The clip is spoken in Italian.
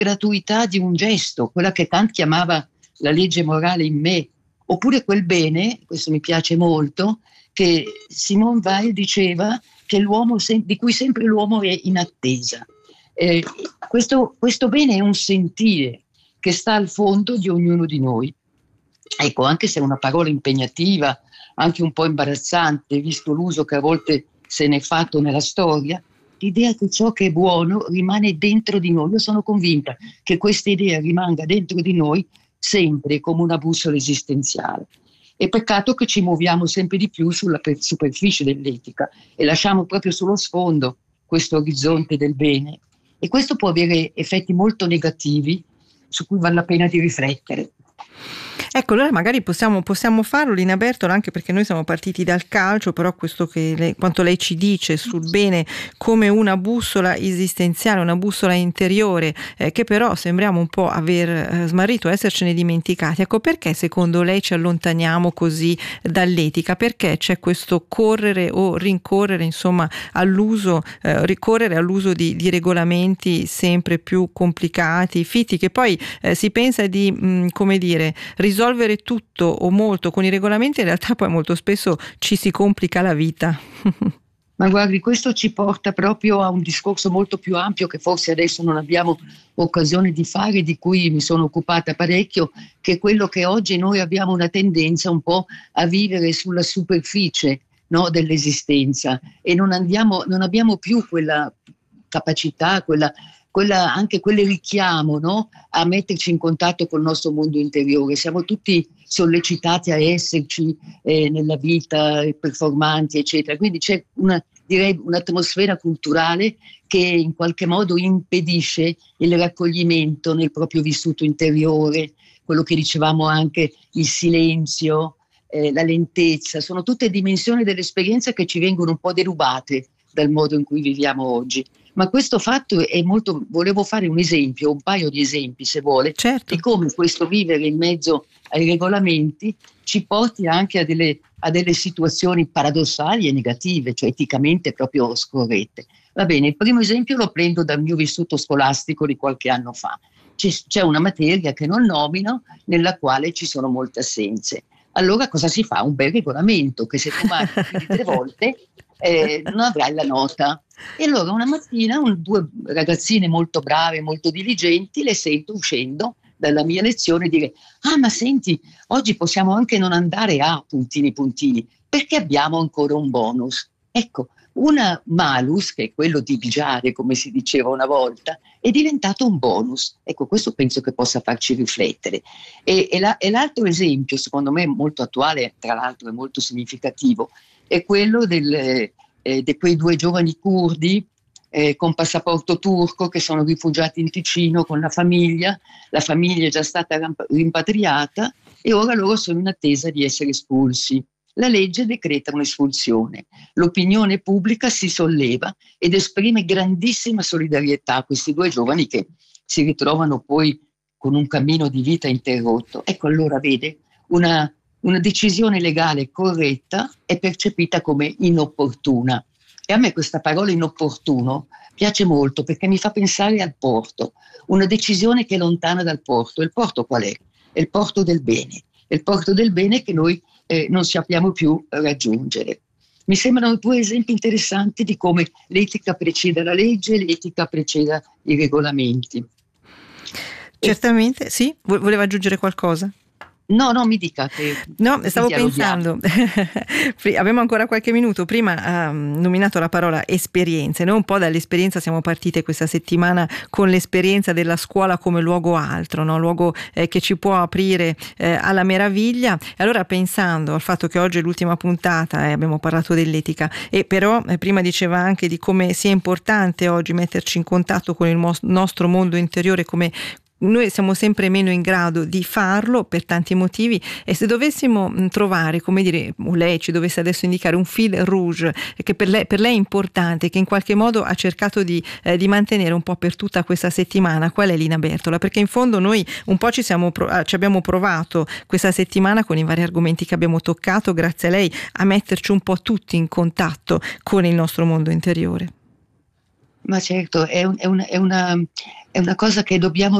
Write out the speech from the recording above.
gratuità di un gesto, quella che Kant chiamava la legge morale in me, oppure quel bene, questo mi piace molto, che Simone Weil diceva che l'uomo di cui sempre l'uomo è in attesa. Questo bene è un sentire che sta al fondo di ognuno di noi. Ecco, anche se è una parola impegnativa, anche un po' imbarazzante, visto l'uso che a volte se ne è fatto nella storia, l'idea che ciò che è buono rimane dentro di noi. Io sono convinta che questa idea rimanga dentro di noi sempre come una bussola esistenziale. È peccato che ci muoviamo sempre di più sulla superficie dell'etica e lasciamo proprio sullo sfondo questo orizzonte del bene. E questo può avere effetti molto negativi su cui vale la pena di riflettere. Ecco, allora magari possiamo farlo, Lina Bertola, anche perché noi siamo partiti dal calcio, però questo quanto lei ci dice sul bene come una bussola esistenziale, una bussola interiore, che però sembriamo un po' aver smarrito, essercene dimenticati. Ecco, perché secondo lei ci allontaniamo così dall'etica? Perché c'è questo correre o rincorrere, insomma, ricorrere all'uso di regolamenti sempre più complicati, fitti, che poi si pensa di, come dire, risolvere tutto o molto con i regolamenti, in realtà poi molto spesso ci si complica la vita. Ma guardi, questo ci porta proprio a un discorso molto più ampio che forse adesso non abbiamo occasione di fare, di cui mi sono occupata parecchio, che è quello che oggi noi abbiamo una tendenza un po' a vivere sulla superficie, no, dell'esistenza, e non abbiamo più quella capacità, anche quel richiamo, no, a metterci in contatto col nostro mondo interiore. Siamo tutti sollecitati a esserci nella vita, performanti, eccetera. Quindi c'è un'atmosfera culturale che in qualche modo impedisce il raccoglimento nel proprio vissuto interiore, quello che dicevamo anche, il silenzio, la lentezza. Sono tutte dimensioni dell'esperienza che ci vengono un po' derubate dal modo in cui viviamo oggi. Ma questo fatto è molto. Volevo fare un paio di esempi, se vuole, certo, di come questo vivere in mezzo ai regolamenti ci porti anche a delle situazioni paradossali e negative, cioè eticamente proprio scorrette. Va bene, il primo esempio lo prendo dal mio vissuto scolastico di qualche anno fa. C'è una materia che non nomino, nella quale ci sono molte assenze. Allora cosa si fa? Un bel regolamento che se tu manchi più di 3 volte non avrai la nota. E allora una mattina 2 ragazzine molto brave, molto diligenti, le sento uscendo dalla mia lezione dire: ah, ma senti, oggi possiamo anche non andare a puntini puntini, perché abbiamo ancora un bonus. Ecco, una malus, che è quello di pigiare, come si diceva una volta, è diventato un bonus. Ecco, questo penso che possa farci riflettere. E l'altro esempio, secondo me molto attuale, tra l'altro è molto significativo, è quello di quei 2 giovani curdi con passaporto turco che sono rifugiati in Ticino con la famiglia è già stata rimpatriata e ora loro sono in attesa di essere espulsi. La legge decreta un'espulsione, l'opinione pubblica si solleva ed esprime grandissima solidarietà a questi 2 giovani che si ritrovano poi con un cammino di vita interrotto. Ecco, allora vede, una decisione legale corretta è percepita come inopportuna. E a me questa parola inopportuno piace molto perché mi fa pensare al porto, una decisione che è lontana dal porto. Il porto qual è? È il porto del bene, è il porto del bene che noi non sappiamo più raggiungere. Mi sembrano 2 esempi interessanti di come l'etica preceda la legge, l'etica preceda i regolamenti. Certamente, sì, voleva aggiungere qualcosa? No, mi dica che. No, stavo pensando, abbiamo ancora qualche minuto. Prima ha nominato la parola esperienze, noi un po' dall'esperienza siamo partite questa settimana con l'esperienza della scuola come luogo altro, no? Luogo che ci può aprire alla meraviglia. E allora, pensando al fatto che oggi è l'ultima puntata e abbiamo parlato dell'etica, e però prima diceva anche di come sia importante oggi metterci in contatto con il nostro mondo interiore, come noi siamo sempre meno in grado di farlo per tanti motivi, e se dovessimo trovare, come dire, lei ci dovesse adesso indicare un fil rouge che per lei è importante, che in qualche modo ha cercato di mantenere un po' per tutta questa settimana, qual è, Lina Bertola? Perché in fondo noi un po' ci abbiamo provato questa settimana con i vari argomenti che abbiamo toccato, grazie a lei, a metterci un po' tutti in contatto con il nostro mondo interiore. Ma certo, è una cosa che dobbiamo